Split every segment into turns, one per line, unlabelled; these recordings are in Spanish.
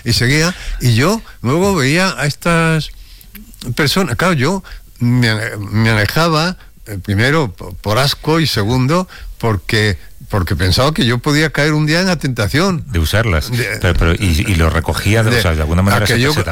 y seguía, y yo luego veía a estas personas, claro, yo me alejaba, primero por asco y segundo porque pensaba que yo podía caer un día en la tentación
de usarlas, pero lo recogía de alguna manera.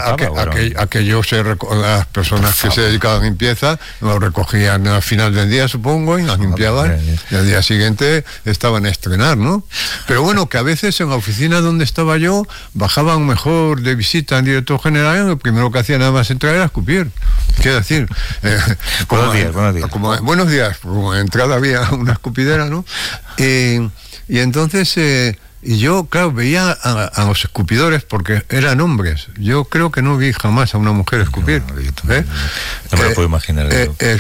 Las personas que se dedicaban a limpieza lo recogían al final del día, supongo, y las limpiaban, y al día siguiente estaban a estrenar, ¿no? Pero bueno, que a veces en la oficina donde estaba yo bajaban mejor de visita al director general, y lo primero que hacía nada más entrar era escupir. Quiero decir,
buenos días.
Buenos días, como en entrada había una escupidera, ¿no? Y entonces, y yo, claro, veía a los escupidores porque eran hombres. Yo creo que no vi jamás a una mujer escupir.
No me lo puedo imaginar.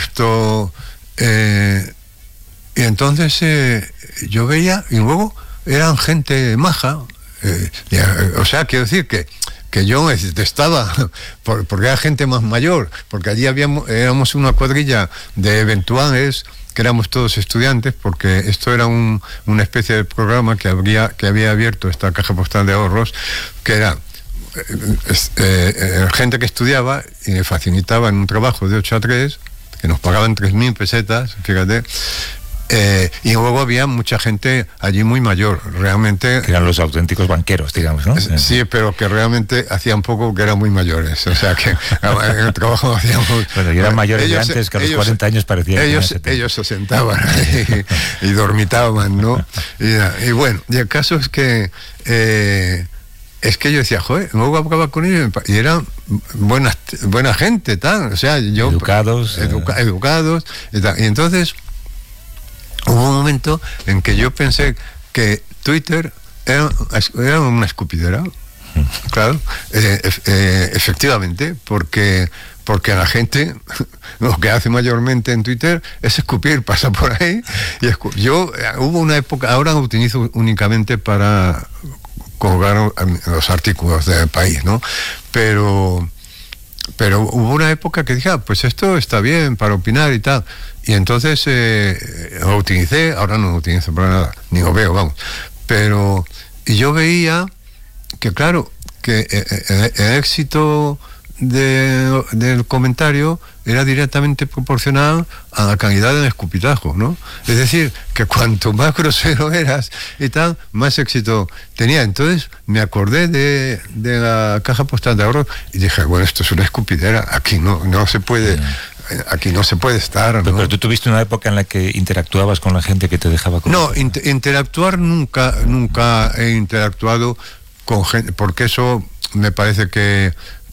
Y entonces yo veía, y luego eran gente maja. O sea, quiero decir que yo estaba, porque era gente más mayor, porque allí éramos una cuadrilla de eventuales, que éramos todos estudiantes, porque esto era una especie de programa que había abierto esta caja postal de ahorros, que era gente que estudiaba y le facilitaban un trabajo de 8 a 3, que nos pagaban 3.000 pesetas, fíjate. Y luego había mucha gente allí muy mayor, realmente.
Que eran los auténticos banqueros, digamos, ¿no?
Sí, pero que realmente hacían poco, que eran muy mayores. O sea, que en el trabajo hacíamos...
Bueno, y eran mayores de antes, que a los 40 años parecían...
Ellos se sentaban y dormitaban, ¿no? Y bueno, y el caso es que... es que yo decía, joder, luego hablaba con ellos y eran buena gente, tal. O sea, yo...
Educados.
Educados, y tal. Y entonces... Hubo un momento en que yo pensé que Twitter era una escupidera, claro, efectivamente, porque la gente lo que hace mayormente en Twitter es escupir, pasa por ahí, y hubo una época, ahora lo utilizo únicamente para colgar los artículos del país, ¿no? Pero hubo una época que dije, pues esto está bien para opinar y tal. Y entonces lo utilicé, ahora no lo utilizo para nada, ni lo veo, vamos. Y yo veía que, claro, que el éxito del comentario era directamente proporcional a la calidad del escupitajo, ¿no? Es decir, que cuanto más grosero eras y tal, más éxito tenía. Entonces me acordé de la caja postal de ahorros y dije, bueno, esto es una escupidera, aquí no se puede... Aquí no se puede estar, ¿no?
Pero tú tuviste una época en la que interactuabas con la gente que te dejaba...
No, interactuar nunca he interactuado con gente, porque eso me parece que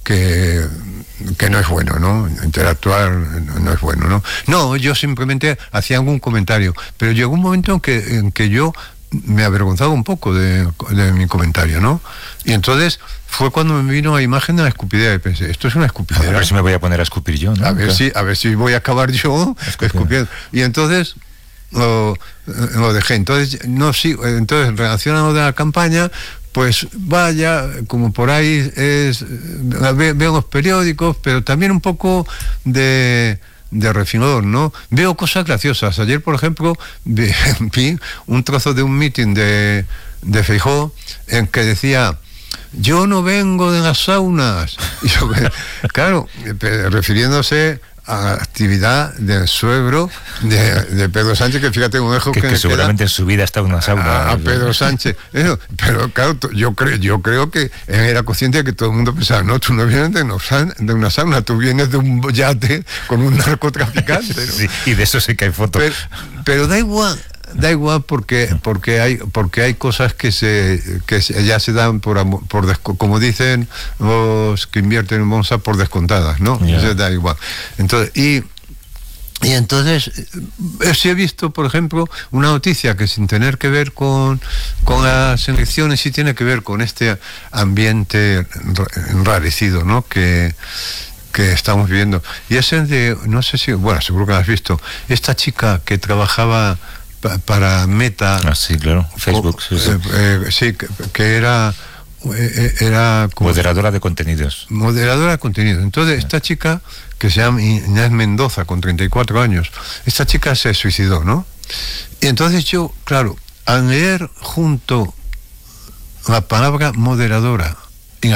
no es bueno, ¿no? Interactuar no es bueno, ¿no? No, yo simplemente hacía algún comentario, pero llegó un momento en que yo me avergonzaba un poco de mi comentario, ¿no? Y entonces fue cuando me vino la imagen de la escupidera y pensé, esto es una escupidera.
A ver si me voy a poner a escupir yo, ¿no?
A ver si voy a acabar yo escupiendo. Y entonces lo dejé. Entonces, entonces, relacionado de la campaña, pues vaya, como por ahí veo los periódicos, pero también un poco de refinador, ¿no? Veo cosas graciosas. Ayer, por ejemplo, vi un trozo de un meeting de Feijóo en que decía, yo no vengo de las saunas. Y yo, claro, refiriéndose a la actividad del suegro de Pedro Sánchez, que fíjate un hijo
que seguramente en su vida está en una sauna.
A Pedro Sánchez. Pero claro, yo creo que él era consciente de que todo el mundo pensaba, no, tú no vienes de una sauna, tú vienes de un yate con un narcotraficante, ¿no?
Sí, y de eso sí que hay fotos.
Pero da igual porque hay cosas que ya se dan como dicen los que invierten en bolsa, por descontadas, ¿no?
Yeah.
Eso da igual. Entonces, y entonces sí he visto, por ejemplo, una noticia que sin tener que ver con las elecciones, sí tiene que ver con este ambiente enrarecido, ¿no? que estamos viviendo. Y es no sé si, bueno, seguro que lo has visto, esta chica que trabajaba para Meta.
Sí, claro, Facebook.
Sí, que era como
moderadora de contenidos.
Entonces, esta chica, que se llama Inés Mendoza, con 34 años, esta chica se suicidó, ¿no? Y entonces yo, claro, al leer junto la palabra moderadora